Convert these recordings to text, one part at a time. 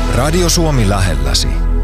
Radio Suomi lähelläsi.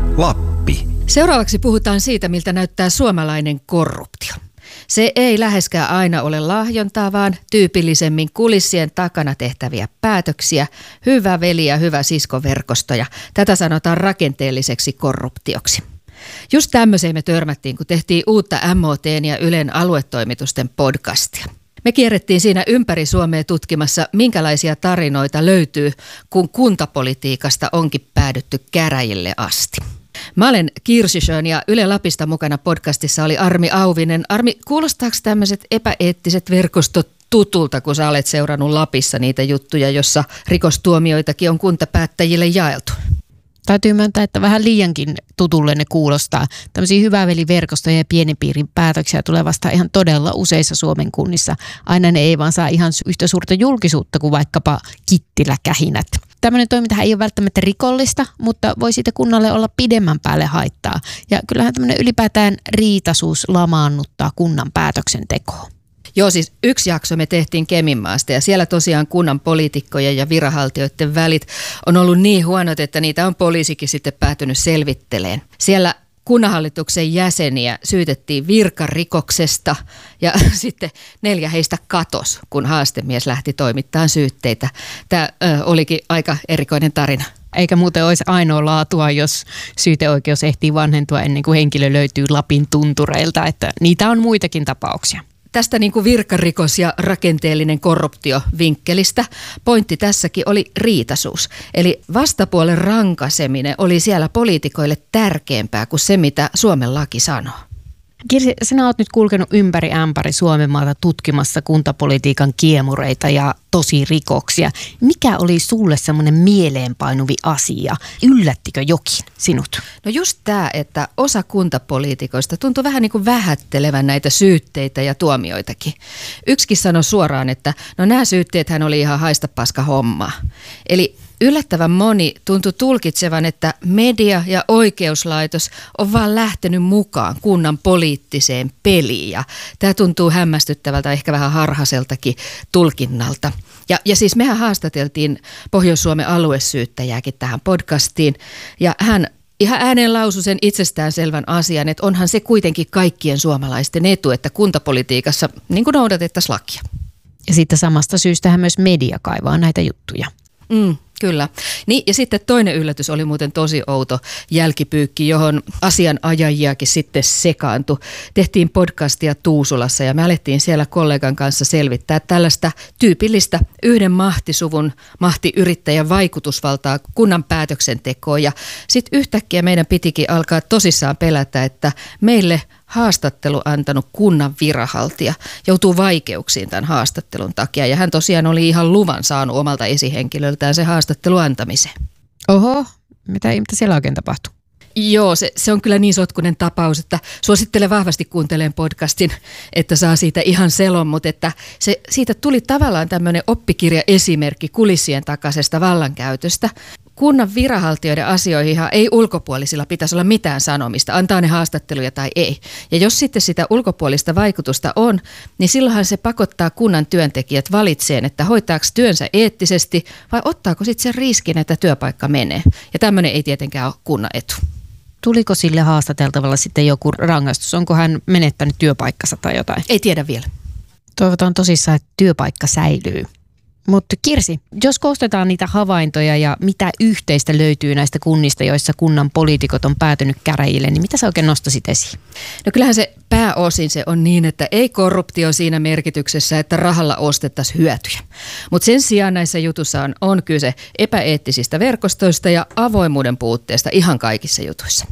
Lappi. Seuraavaksi puhutaan siitä, miltä näyttää suomalainen korruptio. Se ei läheskään aina ole lahjontaa, vaan tyypillisemmin kulissien takana tehtäviä päätöksiä, hyvä veli ja hyvä siskoverkostoja. Tätä sanotaan rakenteelliseksi korruptioksi. Just tämmöiseen me törmättiin, kun tehtiin uutta MOT:n ja Ylen aluetoimitusten podcastia. Me kierrettiin siinä ympäri Suomea tutkimassa, minkälaisia tarinoita löytyy, kun kuntapolitiikasta onkin päädytty käräjille asti. Mä olen Kirsi Schön ja Yle Lapista mukana podcastissa oli Armi Auvinen. Armi, kuulostaako tämmöiset epäeettiset verkostot tutulta, kun sä olet seurannut Lapissa niitä juttuja, jossa rikostuomioitakin on kuntapäättäjille jaeltu? Täytyy myöntää, että vähän liiankin tutulle ne kuulostaa. Tämmöisiä hyväveliverkostoja ja pienen piirin päätöksiä tulee vasta ihan todella useissa Suomen kunnissa. Aina ne ei vaan saa ihan yhtä suurta julkisuutta kuin vaikkapa Kittilä-kähinät. Tämmöinen toimintahan ei ole välttämättä rikollista, mutta voi siitä kunnalle olla pidemmän päälle haittaa. Ja kyllähän tämmöinen ylipäätään riitaisuus lamaannuttaa kunnan päätöksentekoa. Joo, siis yksi jakso me tehtiin Keminmaasta ja siellä tosiaan kunnan poliitikkojen ja viranhaltijoiden välit on ollut niin huonot, että niitä on poliisikin sitten päätynyt selvitteleen. Siellä kunnanhallituksen jäseniä syytettiin virkarikoksesta ja sitten 4 heistä katosi, kun haastemies lähti toimittamaan syytteitä. Tämä olikin aika erikoinen tarina. Eikä muuten olisi ainoa laatua, jos syyteoikeus ehtii vanhentua ennen kuin henkilö löytyy Lapin tuntureilta, että niitä on muitakin tapauksia. Tästä niin kuin virkarikos ja rakenteellinen korruptio vinkkelistä pointti tässäkin oli riitaisuus. Eli vastapuolen rankaseminen oli siellä poliitikoille tärkeämpää kuin se, mitä Suomen laki sanoo. Kirsi, sinä olet nyt kulkenut ympäri ämpäri Suomenmaata tutkimassa kuntapolitiikan kiemureita ja tosirikoksia. Mikä oli sulle semmoinen mieleenpainuvi asia? Yllättikö jokin sinut? No just tämä, että osa kuntapoliitikoista tuntui vähän niin kuin vähättelevän näitä syytteitä ja tuomioitakin. Yksikin sanoi suoraan, että no nämä syytteethän oli ihan haista paska hommaa. Eli yllättävän moni tuntui tulkitsevan, että media ja oikeuslaitos on vaan lähtenyt mukaan kunnan poliittiseen peliin. Ja tämä tuntuu hämmästyttävältä, ehkä vähän harhaiseltakin tulkinnalta. Ja siis mehän haastateltiin Pohjois-Suomen aluesyyttäjääkin tähän podcastiin. Ja hän ihan ääneen lausui sen itsestäänselvän asian, että onhan se kuitenkin kaikkien suomalaisten etu, että kuntapolitiikassa niin kuin noudatettaisiin lakia. Ja siitä samasta syystähän myös media kaivaa näitä juttuja. Kyllä. Niin, ja sitten toinen yllätys oli muuten tosi outo jälkipyykki, johon asianajajiakin sitten sekaantui. Tehtiin podcastia Tuusulassa ja me alettiin siellä kollegan kanssa selvittää tällaista tyypillistä yhden mahtisuvun mahtiyrittäjän vaikutusvaltaa kunnan päätöksentekoon. Ja sitten yhtäkkiä meidän pitikin alkaa tosissaan pelätä, että meille haastattelu antanut kunnan viranhaltija joutuu vaikeuksiin tämän haastattelun takia. Ja hän tosiaan oli ihan luvan saanut omalta esihenkilöltään se haastattelu antamiseen. Oho, mitä siellä oikein tapahtui? Joo, se on kyllä niin sotkunen tapaus, että suosittelen vahvasti kuuntelemaan podcastin, että saa siitä ihan selon, mutta että siitä tuli tavallaan tämmöinen oppikirjaesimerkki kulissien takaisesta vallankäytöstä. Kunnan viranhaltijoiden asioihin ei ulkopuolisilla pitäisi olla mitään sanomista, antaa ne haastatteluja tai ei. Ja jos sitten sitä ulkopuolista vaikutusta on, niin silloinhan se pakottaa kunnan työntekijät valitseen, että hoitaako työnsä eettisesti vai ottaako sitten sen riskin, että työpaikka menee. Ja tämmöinen ei tietenkään ole kunnan etu. Tuliko sille haastateltavalla sitten joku rangaistus? Onko hän menettänyt työpaikkansa tai jotain? Ei tiedä vielä. Toivotaan tosissaan, että työpaikka säilyy. Mutta Kirsi, jos koostetaan niitä havaintoja ja mitä yhteistä löytyy näistä kunnista, joissa kunnan poliitikot on päätynyt käräjille, niin mitä sä oikein nostasit esiin? No kyllähän se pääosin se on niin, että ei korruptio siinä merkityksessä, että rahalla ostettaisiin hyötyjä. Mutta sen sijaan näissä jutuissa on kyse epäeettisistä verkostoista ja avoimuuden puutteesta ihan kaikissa jutuissa.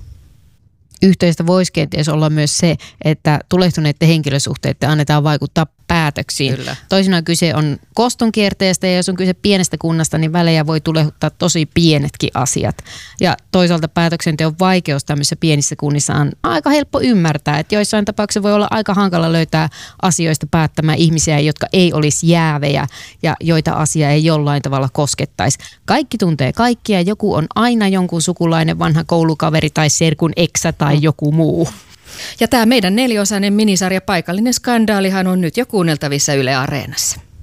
Yhteistä voisi kenties olla myös se, että tulehtuneiden henkilösuhteiden annetaan vaikuttaa päätöksiin. Kyllä. Toisinaan kyse on kostonkierteestä ja jos on kyse pienestä kunnasta, niin välejä voi tulehuttaa tosi pienetkin asiat. Ja toisaalta päätöksenteon vaikeus tämmöisissä pienissä kunnissa on aika helppo ymmärtää, että joissain tapauksissa voi olla aika hankala löytää asioista päättämään ihmisiä, jotka ei olisi jäävejä ja joita asia ei jollain tavalla koskettaisi. Kaikki tuntee kaikkia, joku on aina jonkun sukulainen, vanha koulukaveri tai serkun eksä tai joku muu. Ja tämä meidän 4-osainen minisarja Paikallinen skandaalihan on nyt jo kuunneltavissa Yle Areenassa.